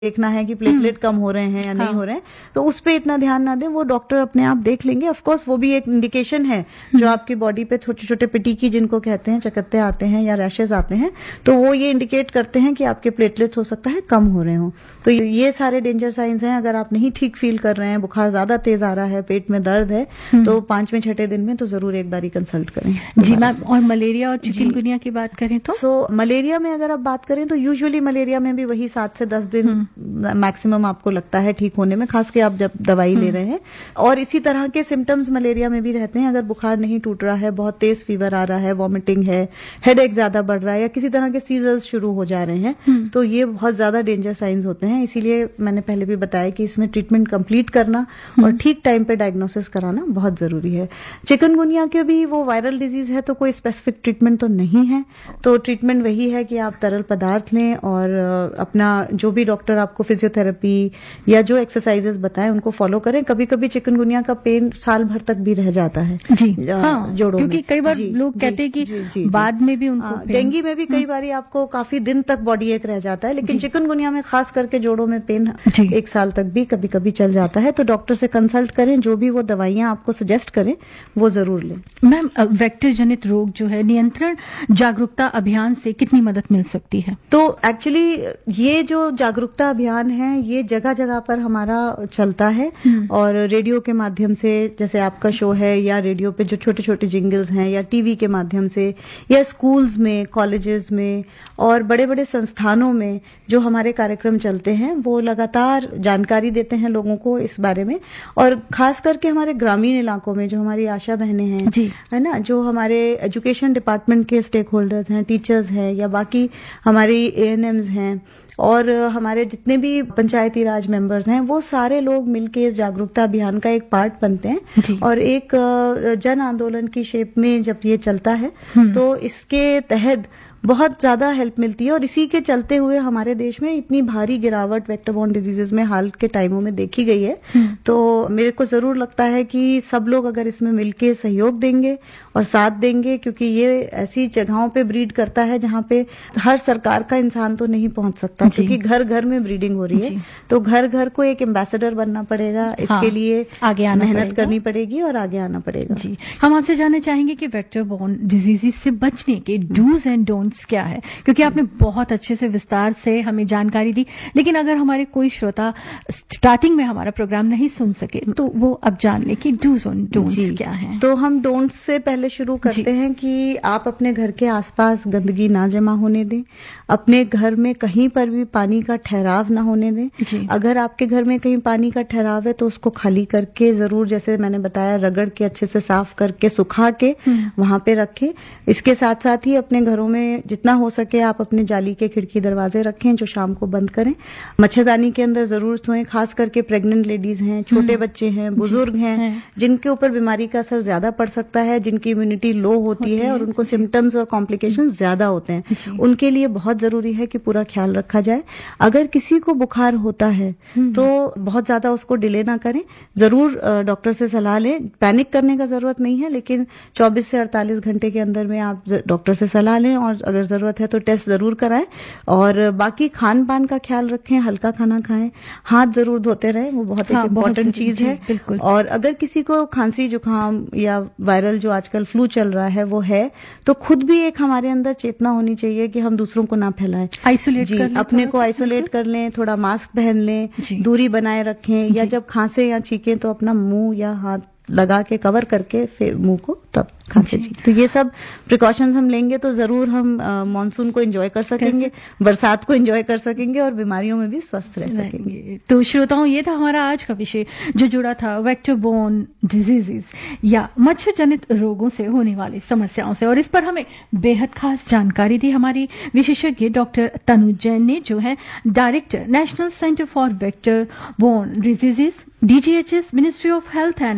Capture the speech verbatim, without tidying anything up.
देखना है कि प्लेटलेट कम हो रहे हैं या नहीं हाँ। हो रहे हैं, तो उस पे इतना ध्यान ना दें, वो डॉक्टर अपने आप देख लेंगे। ऑफ कोर्स वो भी एक इंडिकेशन है जो आपकी बॉडी पे छोटे छोटे पिटीकी जिनको कहते हैं, चकत्ते आते हैं या रैशेज आते हैं, तो वो ये इंडिकेट करते हैं कि आपके प्लेटलेट्स हो सकता है कम हो रहे हो। तो ये सारे डेंजर साइंस हैं। अगर आप नहीं ठीक फील कर रहे हैं, बुखार ज्यादा तेज आ रहा है, पेट में दर्द है, तो पांचवें छठे दिन में तो जरूर एक बारी कंसल्ट करें जी मैम। और मलेरिया और चिकनगुनिया की बात करें तो सो so, मलेरिया में अगर आप बात करें तो यूजुअली मलेरिया में भी वही सात से दस दिन मैक्सिमम आपको लगता है ठीक होने में, खास के आप जब दवाई ले रहे हैं। और इसी तरह के सिम्टम्स मलेरिया में भी रहते हैं। अगर बुखार नहीं टूट रहा है, बहुत तेज फीवर आ रहा है, वॉमिटिंग है, हेडेक ज्यादा बढ़ रहा है या किसी तरह के सीजर्स शुरू हो जा रहे हैं, तो ये बहुत ज्यादा डेंजर साइंस होते हैं। इसीलिए मैंने पहले भी बताया कि इसमें ट्रीटमेंट कंप्लीट करना और ठीक टाइम पे डायग्नोसिस कराना बहुत जरूरी है। चिकनगुनिया के भी वो वायरल डिजीज है, तो कोई स्पेसिफिक ट्रीटमेंट तो नहीं है। तो ट्रीटमेंट वही है कि आप तरल पदार्थ लें और अपना जो भी डॉक्टर आपको फिजियोथेरेपी या जो एक्सरसाइजेस बताएं उनको फॉलो करें। कभी कभी चिकनगुनिया का पेन साल भर तक भी रह जाता है जी हाँ, जोड़ों क्योंकि में। कई बार जी, लोग जी, कहते हैं कि जी, जी, बाद में भी उनको पेन। डेंगू में भी कई बार आपको काफी दिन तक बॉडी एक रह जाता है, लेकिन चिकनगुनिया में खास करके जोड़ों में पेन एक साल तक भी कभी कभी चल जाता है। तो डॉक्टर से कंसल्ट करें, जो भी वो दवाइयां आपको सजेस्ट करें वो जरूर लें। मैम, वेक्टर जनित रोग जो है, नियंत्रण जागरूकता अभियान से कितनी मदद मिल सकती है? तो एक्चुअली ये जो जागरूकता अभियान है ये जगह जगह पर हमारा चलता है, और रेडियो के माध्यम से जैसे आपका शो है, या रेडियो पे जो छोटे छोटे जिंगल्स हैं, या टीवी के माध्यम से, या स्कूल्स में, कॉलेजेस में और बड़े बड़े संस्थानों में जो हमारे कार्यक्रम चलते हैं वो लगातार जानकारी देते हैं लोगों को इस बारे में। और खास करके हमारे ग्रामीण इलाकों में जो हमारी आशा बहनें हैं, है ना, जो हमारे एजुकेशन डिपार्टमेंट के स्टेक होल्डर्स हैं, टीचर्स हैं, या बाकी हमारी ए एन एम्स हैं, और हमारे जितने भी पंचायती राज मेंबर्स हैं, वो सारे लोग मिलके इस जागरूकता अभियान का एक पार्ट बनते हैं। और एक जन आंदोलन की शेप में जब ये चलता है तो इसके तहत बहुत ज्यादा हेल्प मिलती है। और इसी के चलते हुए हमारे देश में इतनी भारी गिरावट वेक्टर बॉर्न डिजीजेस में हाल के टाइमों में देखी गई है। तो मेरे को जरूर लगता है कि सब लोग अगर इसमें मिलके सहयोग देंगे और साथ देंगे, क्योंकि ये ऐसी जगहों पे ब्रीड करता है जहाँ पे हर सरकार का इंसान तो नहीं पहुंच सकता, क्योंकि घर घर में ब्रीडिंग हो रही है। तो घर घर को एक एम्बेसडर बनना पड़ेगा, इसके हाँ, लिए आगे आना मेहनत करनी पड़ेगी और आगे आना पड़ेगा। जी, हम आपसे जानना चाहेंगे कि वेक्टर बॉर्न डिजीजेस से बचने के डूज एंड डोंट्स क्या है, क्योंकि आपने बहुत अच्छे से विस्तार से हमें जानकारी दी। लेकिन अगर हमारे कोई श्रोता स्टार्टिंग में हमारा प्रोग्राम नहीं सुन सके तो वो अब जान ले कि डूज एंड डोंट्स क्या है। तो हम डोंट्स से पहले शुरू करते हैं कि आप अपने घर के आसपास गंदगी ना जमा होने दें, अपने घर में कहीं पर भी पानी का ठहराव ना होने दें। अगर आपके घर में कहीं पानी का ठहराव है तो उसको खाली करके जरूर, जैसे मैंने बताया, रगड़ के अच्छे से साफ करके सुखा के वहां पे रखें। इसके साथ साथ ही अपने घरों में जितना हो सके आप अपने जाली के खिड़की दरवाजे रखें जो शाम को बंद करें। मच्छरदानी के अंदर जरूर सोएं, खास करके प्रेग्नेंट लेडीज हैं, छोटे बच्चे हैं, बुजुर्ग हैं, जिनके ऊपर बीमारी का असर ज्यादा पड़ सकता है, जिनकी इम्यूनिटी लो होती है और उनको सिम्टम्स और कॉम्प्लिकेशन ज्यादा होते हैं, उनके लिए बहुत जरूरी है कि पूरा ख्याल रखा जाए। अगर किसी को बुखार होता है तो बहुत ज्यादा उसको डिले ना करें, जरूर डॉक्टर से सलाह लें। पैनिक करने का जरूरत नहीं है, लेकिन चौबीस से अड़तालीस घंटे के अंदर में आप डॉक्टर से सलाह लें और अगर जरूरत है तो टेस्ट जरूर कराएं। और बाकी खान पान का ख्याल रखें, हल्का खाना खाएं, हाथ जरूर धोते रहें, वो बहुत हाँ, एक इम्पोर्टेंट चीज है। और अगर किसी को खांसी जुकाम या वायरल जो आजकल फ्लू चल रहा है वो है, तो खुद भी एक हमारे अंदर चेतना होनी चाहिए कि हम दूसरों को ना फैलाएं, आइसोलेट जी, कर अपने को आइसोलेट कर लें, थोड़ा मास्क पहन लें, दूरी बनाए रखें, या जब खांसे या छींकें तो अपना मुंह या हाथ लगा के कवर करके फिर मुंह को तब खांसे। तो ये सब प्रिकॉशंस हम लेंगे तो जरूर हम मॉनसून को एंजॉय कर सकेंगे, बरसात को एंजॉय कर सकेंगे और बीमारियों में भी स्वस्थ रह सकेंगे। तो श्रोताओं, ये था हमारा आज का विषय जो जुड़ा था वेक्टर बोर्न डिजीजेस या मच्छर जनित रोगों से होने वाली समस्याओं से, और इस पर हमें बेहद खास जानकारी दी हमारी विशेषज्ञ डॉक्टर तनु जैन ने, जो है director national centre for vector borne diseases, D G H S, ministry of health and